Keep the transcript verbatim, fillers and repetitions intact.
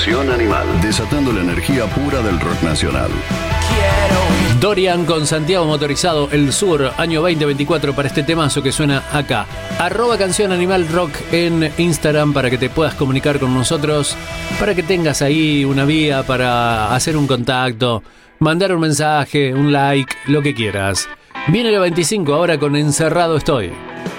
Canción Animal, desatando la energía pura del rock nacional. Dorian con Santiago Motorizado, El Sur, año veinte veinticuatro para este temazo que suena acá. Arroba Canción Animal Rock en Instagram para que te puedas comunicar con nosotros, para que tengas ahí una vía para hacer un contacto, mandar un mensaje, un like, lo que quieras. Viene la veinticinco ahora con Encerrado Estoy.